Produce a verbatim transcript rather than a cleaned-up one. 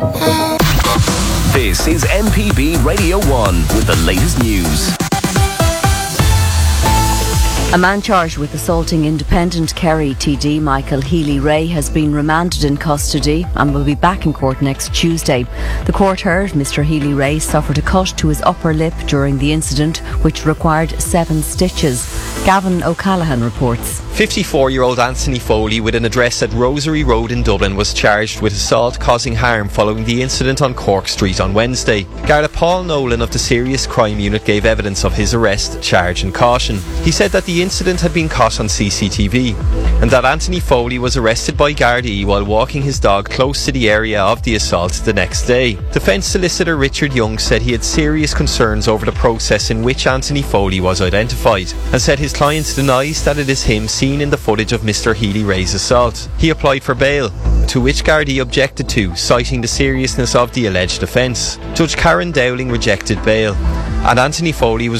This is M P B Radio one with the latest news. A man charged with assaulting independent Kerry T D Michael Healy-Rae has been remanded in custody and will be back in court next Tuesday. The court heard Mr Healy-Rae suffered a cut to his upper lip during the incident, which required seven stitches. Gavin O'Callaghan reports. fifty-four-year-old Anthony Foley, with an address at Rosary Road in Dublin, was charged with assault causing harm following the incident on Cork Street on Wednesday. Garda Paul Nolan of the Serious Crime Unit gave evidence of his arrest, charge and caution. He said that the incident had been caught on C C T V and that Anthony Foley was arrested by Gardaí while walking his dog close to the area of the assault the next day. Defence solicitor Richard Young said he had serious concerns over the process in which Anthony Foley was identified and said his client denies that it is him seen in the footage of Mr Healy-Rae's assault. He applied for bail, to which Gardaí objected to, citing the seriousness of the alleged offence. Judge Karen Dowling rejected bail, and Anthony Foley was